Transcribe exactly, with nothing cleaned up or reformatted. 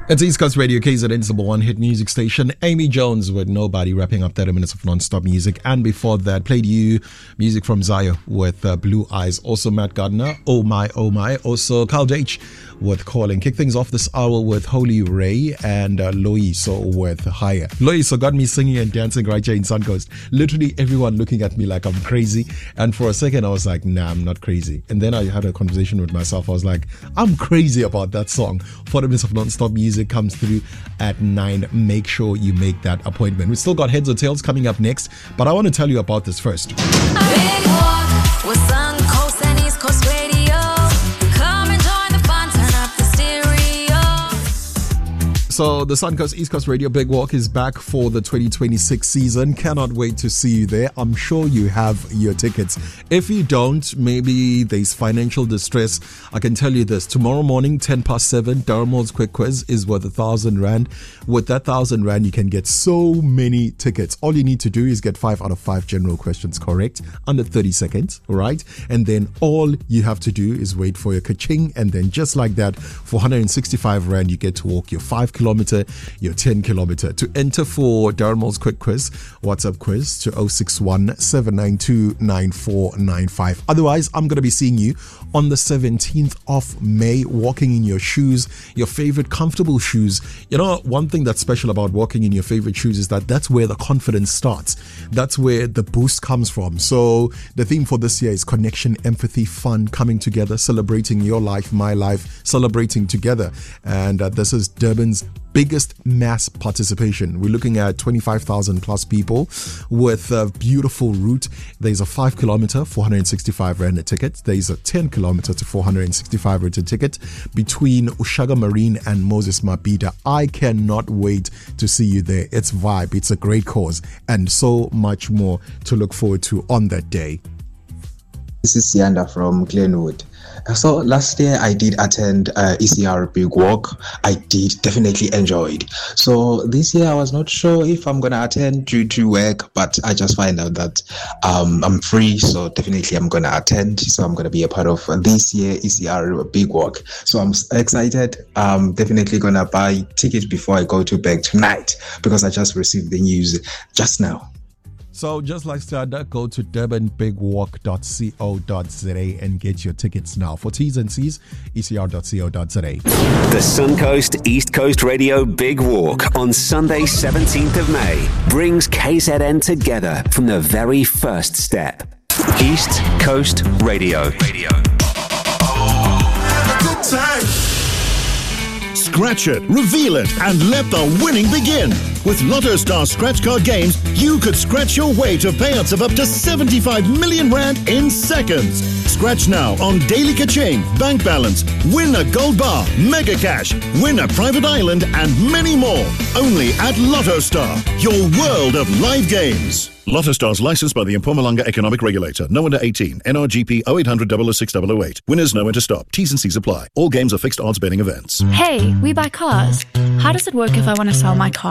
It's East Coast Radio, K Z N's number one hit music station. Amy Jones with Nobody, wrapping up thirty minutes of non-stop music. And before that, played you music from Zaya with uh, Blue Eyes. Also Matt Gardner, Oh My, Oh My. Also Carl H with Calling. Kick things off this hour with Holy Ray and uh, Loiso with Higher. Loiso got me singing and dancing right here in Suncoast. Literally everyone looking at me like I'm crazy. And for a second I was like, nah, I'm not crazy. And then I had a conversation with myself. I was like, I'm crazy about that song. forty minutes of non-stop music comes through at nine. Make sure you make that appointment. We still got Heads or Tails coming up next, but I want to tell you about this first. Big walk with Suncoast and East Coast Radio. Come and join the fun, turn up the stereo. So the Suncoast East Coast Radio Big Walk is back for the twenty twenty-six season. Cannot wait to see you there. I'm sure you have your tickets. If you don't, maybe there's financial distress. I can tell you this. Tomorrow morning, ten past seven, Dermal's Quick Quiz is worth a thousand rand. With that thousand rand, you can get so many tickets. All you need to do is get five out of five general questions correct under thirty seconds, right? And then all you have to do is wait for your ka-ching, and then just like that, for one hundred sixty-five rand, you get to walk your five kilometer, your ten kilometer. To enter for Dermal's Quick Quiz, WhatsApp quiz to oh six one, seven nine two, nine four nine five. Otherwise, I'm going to be seeing you on the seventeenth of May, walking in your shoes, your favorite comfortable shoes. You know, one thing that's special about walking in your favorite shoes is that that's where the confidence starts. That's where the boost comes from. So the theme for this year is connection, empathy, fun, coming together, celebrating your life, my life, celebrating together. And uh, this is Durban's biggest mass participation. We're looking at twenty-five thousand plus people with a beautiful route. There's a five kilometer, four hundred sixty-five rand a ticket. There's a ten kilometer to four hundred sixty-five rand a ticket between Ushaga Marine and Moses Mabhida. I cannot wait to see you there. It's vibe. It's a great cause and so much more to look forward to on that day. This is Sianda from Glenwood. So last year I did attend uh, E C R Big Walk. I did definitely enjoyed. So this year I was not sure if I'm gonna attend due to work, but I just find out that um, I'm free, so definitely I'm gonna attend. So I'm gonna be a part of this year E C R Big Walk. So I'm excited. I'm definitely gonna buy tickets before I go to bed tonight because I just received the news just now. So just like standard, go to durban big walk dot co dot za and get your tickets now. For T's and C's, e c r dot co dot za. The Suncoast East Coast Radio Big Walk on Sunday seventeenth of May brings K Z N together from the very first step. East Coast Radio. Radio. Good time. Scratch it, reveal it, and let the winning begin. With Lotto Star Scratch Card games, you could scratch your way to payouts of up to seventy-five million rand in seconds. Scratch now on Daily Ka-Ching, Bank Balance, win a gold bar, Mega Cash, win a private island, and many more. Only at Lotto Star, your world of live games. Lotto Stars licensed by the Mpumalanga Economic Regulator. No under eighteen. N R G P oh eight hundred, double oh six, double oh eight. Winners know when to stop. T's and C's apply. All games are fixed odds betting events. Hey, we buy cars. How does it work if I want to sell my car?